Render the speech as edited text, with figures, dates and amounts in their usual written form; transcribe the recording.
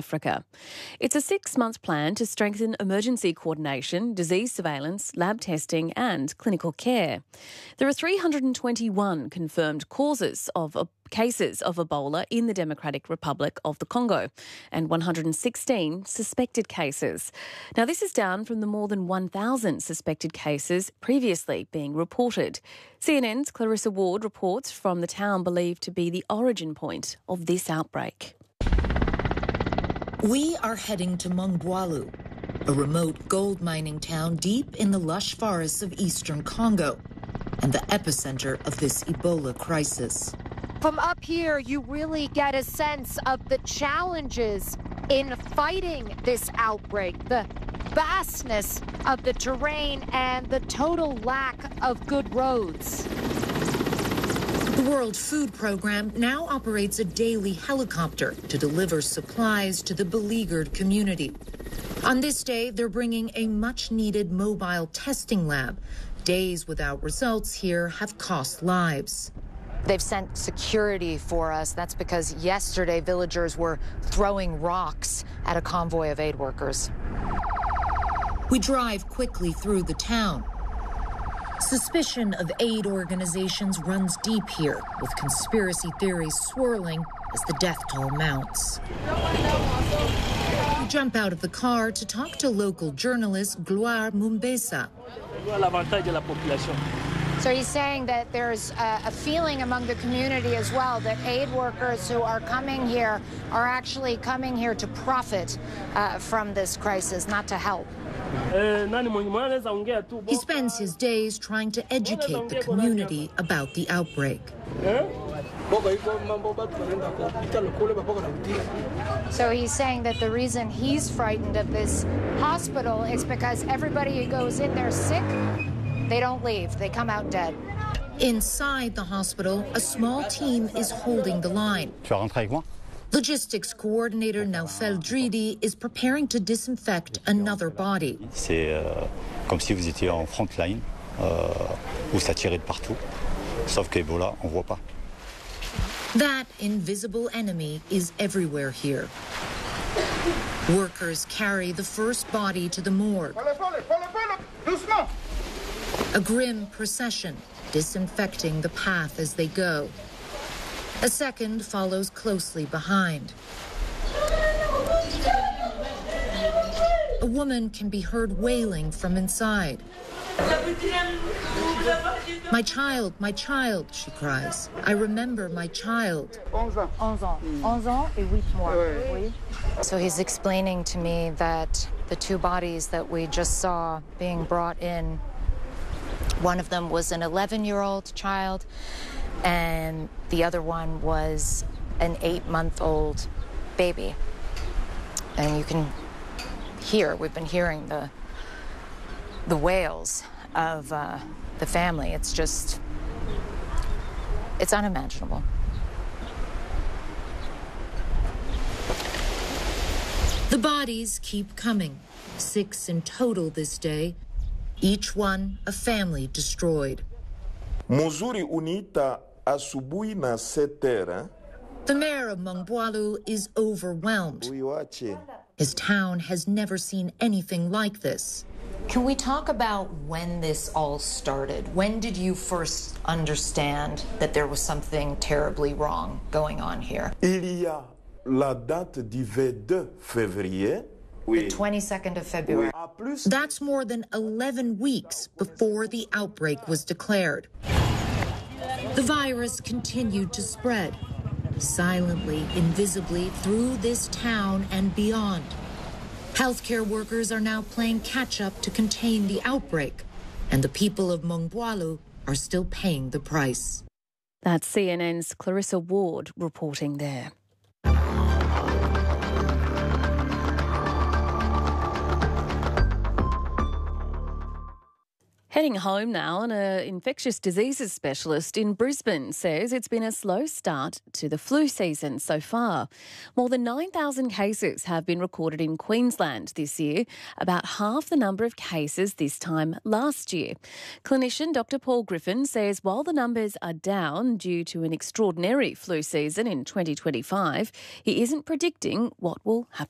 Africa. It's a 6-month plan to strengthen emergency coordination, disease surveillance, lab testing and clinical care. There are 321 confirmed cases of Ebola in the Democratic Republic of the Congo and 116 suspected cases. Now, this is down from the more than 1,000 suspected cases previously being reported. CNN's Clarissa Ward reports from the town believed to be the origin point of this outbreak. We are heading to Mongwalu, a remote gold mining town deep in the lush forests of eastern Congo and the epicenter of this Ebola crisis. From up here, you really get a sense of the challenges in fighting this outbreak, the vastness of the terrain and the total lack of good roads. The World Food Program now operates a daily helicopter to deliver supplies to the beleaguered community. On this day, they're bringing a much-needed mobile testing lab. Days without results here have cost lives. They've sent security for us. That's because yesterday villagers were throwing rocks at a convoy of aid workers. We drive quickly through the town. Suspicion of aid organizations runs deep here, with conspiracy theories swirling as the death toll mounts. We jump out of the car to talk to local journalist Gloire Mumbesa. So he's saying that there's a feeling among the community as well that aid workers who are coming here are actually coming here to profit from this crisis, not to help. He spends his days trying to educate the community about the outbreak. So he's saying that the reason he's frightened of this hospital is because everybody who goes in there sick, they don't leave. They come out dead. Inside the hospital, a small team is holding the line. Logistics coordinator Naufel Dridi is preparing to disinfect another body. C'est comme si vous étiez en front line, où ça tirait de partout. Sauf qu'Ebola, on voit pas. That invisible enemy is everywhere here. Workers carry the first body to the morgue. A grim procession, disinfecting the path as they go. A second follows closely behind. A woman can be heard wailing from inside. My child, she cries. I remember my child. 11 ans et 8 mois. So he's explaining to me that the two bodies that we just saw being brought in, one of them was an 11-year-old child, and the other one was an 8-month-old baby. And you can hear, we've been hearing the wails of the family. It's unimaginable. The bodies keep coming, 6 in total this day, each one a family destroyed. Muzuri unita asubuhi na 7h. The mayor of Mongwalu is overwhelmed. His town has never seen anything like this. Can we talk about when this all started? When did you first understand that there was something terribly wrong going on here? Il y a la date du 22 février. The 22nd of February. That's more than 11 weeks before the outbreak was declared. The virus continued to spread, silently, invisibly, through this town and beyond. Healthcare workers are now playing catch-up to contain the outbreak, and the people of Mongwalu are still paying the price. That's CNN's Clarissa Ward reporting there. Heading home now, and an infectious diseases specialist in Brisbane says it's been a slow start to the flu season so far. More than 9,000 cases have been recorded in Queensland this year, about half the number of cases this time last year. Clinician Dr Paul Griffin says while the numbers are down due to an extraordinary flu season in 2025, he isn't predicting what will happen